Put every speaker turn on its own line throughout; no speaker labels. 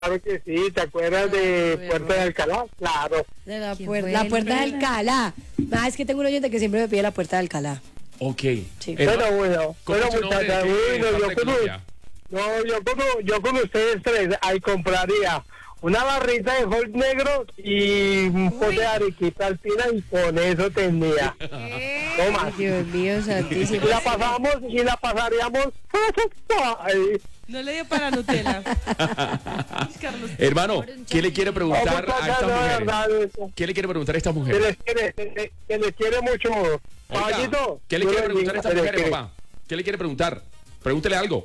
Claro que sí, ¿te acuerdas de Puerta de Alcalá? Claro.
De la puerta de Alcalá. Ah, es que tengo un oyente que siempre me pide la puerta de Alcalá.
Ok.
Sí.
Bueno,
¿Cómo es tu nombre?
muchachas,
¿De qué
bueno,
parte de Colombia?
yo con ustedes tres, ahí compraría una barrita de hot negro y un pote de arequipa alpina y con eso tenía. No más.
Dios mío, santísimo.
Y la pasaríamos. Ay.
No le dio para Nutella. Carlos.
Hermano, ¿qué le quiere preguntar a estas mujeres?
Verdad,
¿Qué le quiere preguntar a estas
que
mujeres?
les quiere mucho.
Oiga,
Caballito,
¿qué le
Dios
quiere preguntar a estas
bendiga,
mujeres,
quiere.
papá? ¿Qué le quiere preguntar? Pregúntele algo.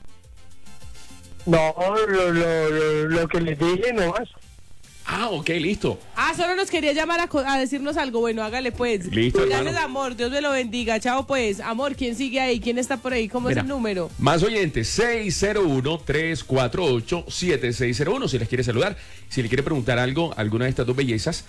No, lo que les dije nomás.
Ah, ok, listo.
Solo nos quería llamar a decirnos algo. Bueno, hágale pues.
Listo,
Gracias,
hermano.
amor. Dios me lo bendiga. Chao, pues. Amor, ¿quién sigue ahí? ¿Quién está por ahí? ¿Cómo
Mira,
es el número?
Más oyentes, 601-348-7601. Si les quiere saludar, si le quiere preguntar algo a alguna de estas dos bellezas,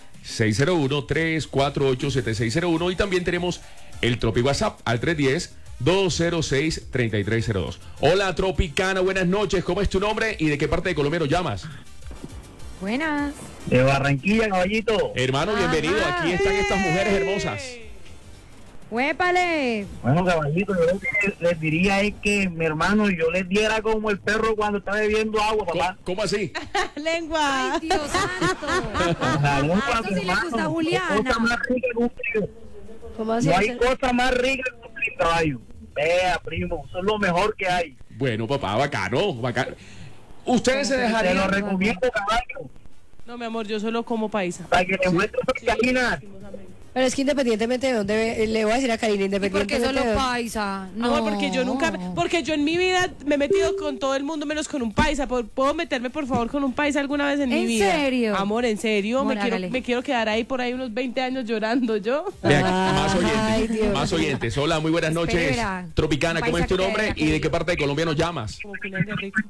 601-348-7601. Y también tenemos el Tropi WhatsApp al 310-206-3302. Hola, Tropicana, buenas noches. ¿Cómo es tu nombre y de qué parte de Colombia nos llamas?
Buenas.
De Barranquilla, caballito.
Hermano, bienvenido. Aquí están estas mujeres hermosas.
¡Huépale!
Bueno, caballito, yo lo que les diría es que, mi hermano, yo les diera como el perro cuando está bebiendo agua, papá.
¿Cómo así?
Lengua.
¡Ay, Dios santo!
La lengua,
Esto
mi
sí le gusta a
hermano,
Juliana.
qué cosa más rica que un trío.
¿Cómo así?
No hay cosa más rica que un trío, caballo. Vea, primo, eso es lo mejor que hay.
Bueno, papá, bacano, bacano. ¿Ustedes se
Te lo
dejarían?
recomiendo, caballo,
No, mi amor, yo solo como paisa.
para que te muestres sus caminas.
Pero es que independientemente de dónde le voy a decir a Karina,
¿Y por qué
independientemente
solo
de dónde.
paisa? No.
Amor, porque yo en mi vida me he metido con todo el mundo menos con un paisa. ¿Puedo meterme, por favor, con un paisa alguna vez en mi
¿En
vida?
serio?
Amor, en serio.
Amor,
me
hágale.
quiero quedar ahí por ahí unos 20 años llorando yo.
Vean, más
Ay,
oyentes,
Dios.
más oyentes. Hola, muy buenas noches.
Espera.
Tropicana, ¿cómo es tu
Paisa
nombre
que-
y de qué parte de Colombia nos llamas?
Como Julián de Rico.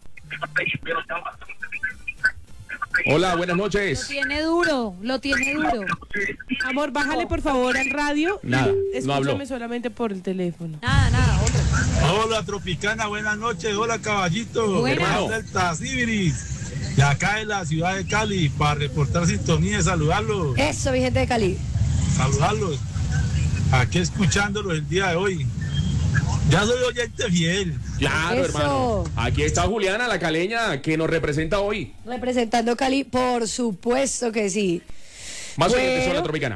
Hola, buenas
Lo
noches.
tiene duro, lo tiene duro.
Amor, bájale por favor al radio.
Nada, no
Escúchame
habló.
solamente por el teléfono.
Nada, otro.
Hola Tropicana, buenas noches, hola caballito,
Buenas.
Hermano.
Delta Sibiris, de acá en la ciudad de Cali, para reportar sintonía y saludarlos,
Eso, mi gente de Cali.
aquí escuchándolos el día de hoy. Ya soy oyente fiel.
Claro,
Eso.
hermano. Aquí está Juliana, la caleña, que nos representa hoy.
Representando Cali, por supuesto que sí.
Más
Bueno.
oyentes, hola, Tropicana.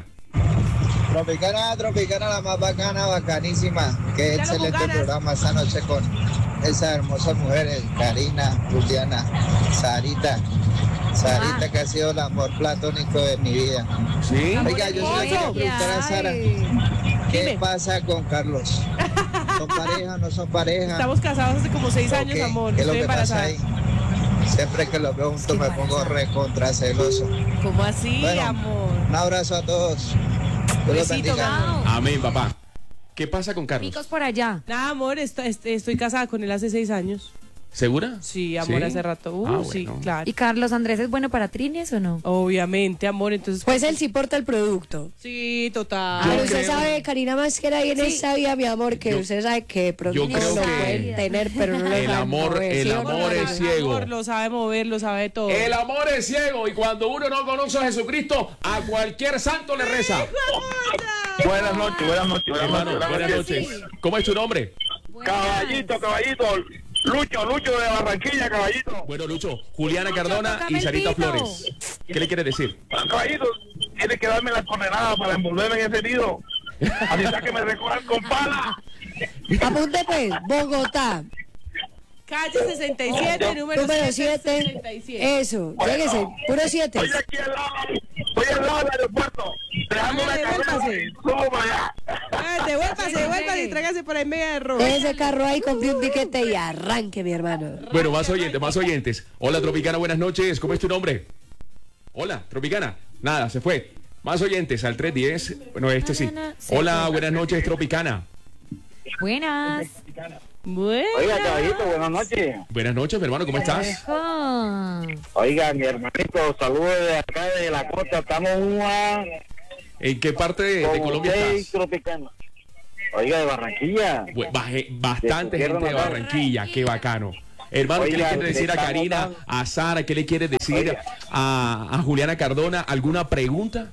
Tropicana, la más bacana, bacanísima. Qué
Claro, con
excelente
ganas.
programa esta noche con esas hermosas mujeres, Karina, Juliana, Sarita, que ha sido el amor platónico de mi vida.
Sí.
Oiga, yo soy la preguntar a Sara, ¿qué
Dime.
pasa con Carlos? ¿Son pareja o no son pareja?
Estamos casados hace como 6 años,
Ok,
amor.
¿qué es lo
Estoy
que pasa
embarazada.
ahí? Siempre que los veo juntos me pongo recontra celoso.
¿Cómo así,
Bueno,
amor?
un abrazo a todos. Dios los
Besito,
bendiga.
amor.
Amén, papá. ¿Qué pasa con Carlos?
Picos por allá.
Nada, amor, estoy casada con él hace 6 años.
¿Segura?
Sí, amor, hace rato. Sí,
bueno.
claro.
¿Y Carlos Andrés es bueno para trines o no?
Obviamente, amor, entonces...
Pues él sí porta el producto.
Sí, total.
Yo
Pero usted
creo-
sabe, Karina Masquera, ahí en esa vida, mi amor, que
Yo-
usted sabe que producto
creo
lo
que
pueden tener, pero no lo
el
saben
amor-
mover,
el
¿sí o no,
amor
Karina?
es ciego.
Amor, lo sabe mover, lo sabe de todo.
El amor es ciego y cuando uno no conoce a Jesucristo, a cualquier santo le reza.
Buenas noches,
Hermano, buenas noches. ¿Cómo es tu nombre?
Caballito, Lucho de Barranquilla, caballito.
Bueno, Lucho, Juliana Cardona
tócame
y
el
Sarita
pito.
Flores. ¿Qué le quiere decir?
Caballito, tiene que darme la coordenada para envolverme en ese nido. Así está que me recojan con pala.
Apunte pues, Bogotá,
Calle 67, número
número 7.
767.
Eso, lléguese, puro 7.
Estoy aquí estoy al lado del aeropuerto. Dejando una
Hágale,
carrera
devuélvase.
y subo para allá.
Devuélvase y tráigase por ahí media de rojo.
Ese carro ahí, compre un tiquete y arranque, mi hermano.
Bueno, más oyentes, más oyentes. Hola, Tropicana, buenas noches. ¿Cómo es tu nombre? Hola, Tropicana. Nada, se fue. Más oyentes al 310. Bueno, este sí. Hola, buenas noches, Tropicana.
Buenas.
Bueno.
Oiga, caballito, buenas noches.
Buenas noches, mi hermano, ¿cómo estás?
Ah,
Oiga, mi hermanito, saludos de acá de la costa. Estamos
¿En qué parte de Colombia estás?
Tropicana. Oiga, de Barranquilla.
Bastante
De tu tierra
gente de
natal.
Barranquilla, qué bacano. Hermano, ¿qué le
Oiga,
quiere decir a
estamos
Karina,
dando-
a Sara? ¿Qué le quiere decir
Oiga.
a Juliana Cardona? ¿Alguna pregunta?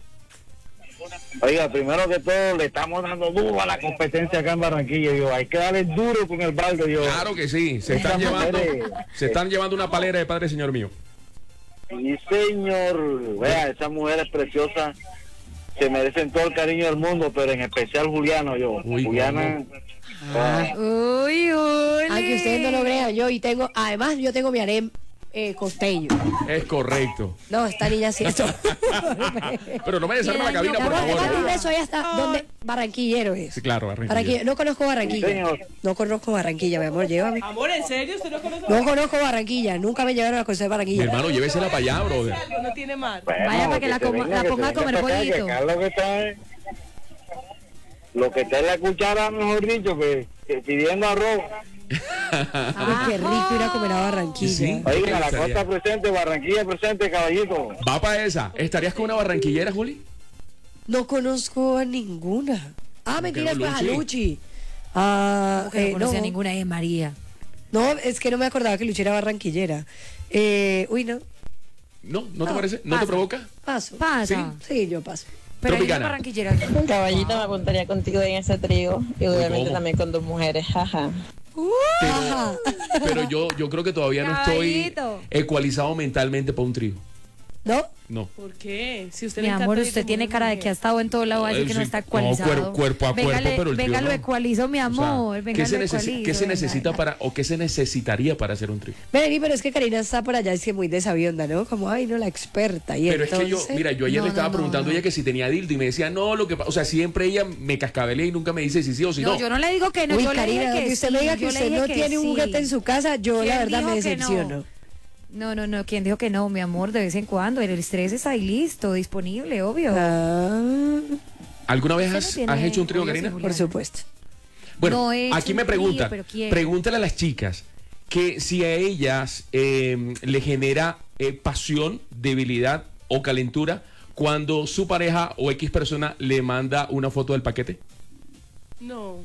Oiga, primero que todo, le estamos dando duro a la competencia acá en Barranquilla. Digo, hay que darle duro con el balde. Digo.
Claro que sí, se están llevando una palera de padre, señor mío.
Sí, señor. Vea, esas mujeres preciosas se merecen todo el cariño del mundo, pero en especial Juliana.
Uy,
Juliana.
Uy, uy.
Aunque ustedes no lo crean, además yo tengo mi harem costeño.
Es correcto.
No, esta niña sí.
Pero no me desarme la cabina, por
Déjame un
favor.
beso ahí hasta donde Barranquillero es.
Sí, claro,
Barranquilla.
Barranquilla.
No conozco Barranquilla.
Señor.
No conozco Barranquilla, mi amor, llévame.
Amor, ¿en serio? ¿Usted no conoce?
No conozco Barranquilla, nunca me llevaron a conocer
Mi
Barranquilla.
hermano, llévesela para allá, brother.
Algo no tiene mar.
Bueno,
Vaya para que la
se
coma-
venga,
la
que
ponga
se
a comer
venga para acá,
pollito.
que acá lo que está es... Lo que está en la cuchara, mejor dicho, que pidiendo arroz.
Ay, qué rico ir a comer a Barranquilla.
Sí.
Oiga, la
Estaría.
costa presente, Barranquilla presente, caballito.
Va para esa. ¿Estarías con una barranquillera, Juli?
No conozco a ninguna. Ah, mentira,
que
pues
no,
a
Luchi?
Luchi. Ah,
Como que no conocía
no.
ninguna de María.
No, es que no me acordaba que Luchi era barranquillera. Uy, no.
¿No? ¿No te
No,
parece? ¿No te
pasa.
provoca?
Paso.
Pasa.
Sí, yo paso.
Pero hay una
Tropicana.
barranquillera.
Caballito, me apuntaría contigo en ese trío y obviamente
¿cómo?
también con 2 mujeres, jaja.
Ajá.
Pero yo creo que todavía no estoy
Caballito.
ecualizado mentalmente para un trío.
¿No?
No.
¿Por qué? Si usted
Mi
le encanta
amor,
ir
usted
de
tiene
mujer
cara
a
de que ha
mujer.
estado en todo lado, así que no
Sí,
está
no,
ecualizado.
cuerpo a
Venga,
cuerpo, pero el
venga,
trío
lo
no.
ecualizo, mi
O sea,
amor. Venga,
¿qué se,
lo
necesita,
ecualizo,
¿qué se
venga,
necesita
venga.
para, o qué se necesitaría para hacer un trío?
Vení, pero es que Karina está por allá, es que muy desabionda, ¿no? Como, ay, no, la experta. Y
Pero es que yo,
entonces-
mira, yo ayer
No,
le estaba
no, no,
preguntando a
no.
ella que si tenía dildo y me decía, no, o sea, siempre ella me cascabelea y nunca me dice si sí o si no.
No, yo no le digo que no,
Uy,
yo le
Karina,
dije que
donde usted
sí,
me diga que
yo le
usted
dije
no
que
tiene un
sí.
juguete en su casa, yo la
¿Quién
verdad me
dijo que no?
decepciono.
No, ¿quién dijo que no, mi amor? De vez en cuando, el estrés está ahí listo, disponible, obvio.
Ah,
¿Alguna vez
Usted no
has
tiene
hecho un trío,
obvio
Karina?
seguridad.
por supuesto.
Bueno,
No he hecho
aquí
un
me
trío,
preguntan,
pero quiero.
pregúntale a las chicas que si a ellas le genera pasión, debilidad o calentura cuando su pareja o X persona le manda una foto del paquete.
No.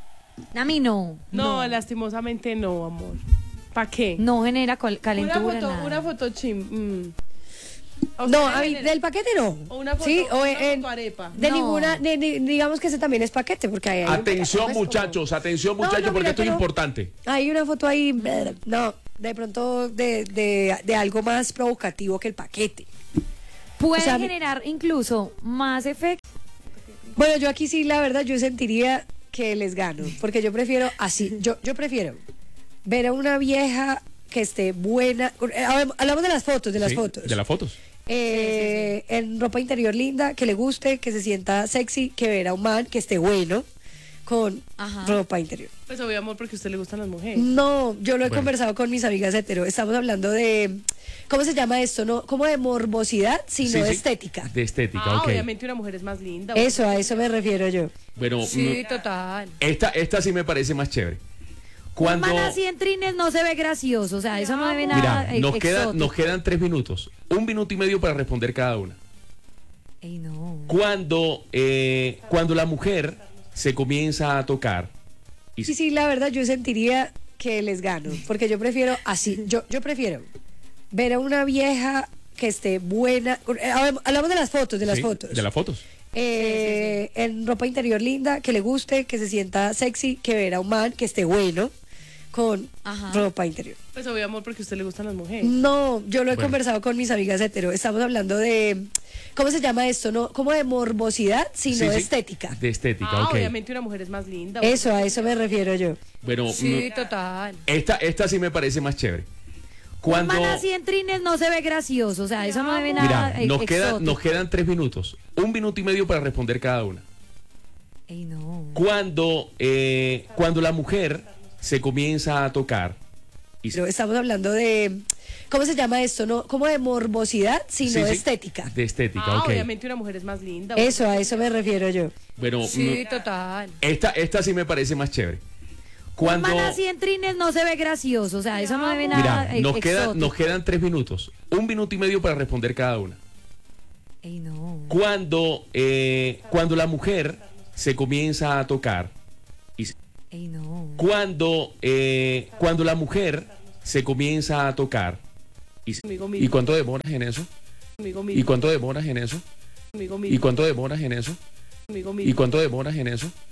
A mí no.
No, lastimosamente no, amor. ¿Para qué?
No genera calentura. nada.
Una foto chim. ¿A usted
No,
le
a mí,
genera-
del paquete no.
O una foto,
Sí, o
una
en,
foto arepa.
de
No.
ninguna, digamos que ese también es paquete, porque hay
Atención,
pues, como-
muchachos, atención,
No,
muchachos,
no,
porque
mira,
esto es
pero-
importante.
Hay una foto ahí, no, de pronto de algo más provocativo que el paquete.
Puede
o sea,
generar incluso más efecto.
Bueno, yo aquí sí, la verdad, yo sentiría que les gano, porque yo prefiero así, yo prefiero ver a una vieja que esté buena, hablamos de las fotos,
Sí, de las fotos.
en ropa interior linda, que le guste, que se sienta sexy, que ver a un man que esté bueno con
Ajá.
ropa interior.
Pues obvio, amor, porque a usted le gustan las mujeres.
No, yo lo he
Bueno.
conversado con mis amigas hetero. Estamos hablando de, ¿cómo se llama esto? No, como de morbosidad, sino
Sí,
de
sí.
estética.
De estética,
Ah,
ok.
obviamente una mujer es más linda.
Eso, a eso me refiero yo.
Bueno,
Sí, total.
esta sí me parece más chévere. Cuando,
Un man así en trines no se ve gracioso, o sea, eso no debe nada.
mira, nos quedan 3 minutos, 1 minuto y medio para responder cada una.
Ey, no.
Cuando la mujer se comienza a tocar y
Sí, sí, la verdad, yo sentiría que les gano, porque yo prefiero así, yo prefiero ver a una vieja que esté buena, hablamos de las fotos,
Sí, de las fotos.
En ropa interior linda, que le guste, que se sienta sexy, que ver a un man que esté bueno con
Ajá.
ropa interior.
Pues obvio, amor, porque a usted le gustan las mujeres.
No, yo lo he
Bueno.
conversado con mis amigas hetero. Estamos hablando de, ¿cómo se llama esto? No, como de morbosidad, sino
Sí,
de
sí.
estética.
De estética,
Ah,
ok.
obviamente una mujer es más linda.
Eso, a eso me refiero yo.
Bueno,
Sí, total.
esta sí me parece más chévere. Cuando,
Un man así en trines no se ve gracioso, o sea, eso no debe nada.
mira, nos quedan 3 minutos, 1 minuto y medio para responder cada una.
Ey, no.
Cuando la mujer se comienza a tocar y
Pero estamos hablando de, ¿cómo se llama esto? No, como de morbosidad, sino
Sí,
de
sí.
estética.
de estética,
Ah,
ok.
obviamente una mujer es más linda.
Eso, a eso me refiero yo.
Bueno,
Sí, total.
esta sí me parece más chévere.
Un
Cuando,
man así en trines no se ve gracioso, o sea, eso no debe nada.
mira, nos quedan 3 minutos, 1 minuto y medio para responder cada una.
Ey, no.
Cuando la mujer se comienza a tocar y
Ey, no.
cuando la mujer se comienza a tocar. ¿Y cuánto demoras en eso? ¿Y cuánto demoras en eso? ¿Y cuánto demoras en eso? ¿Y cuánto demoras en eso?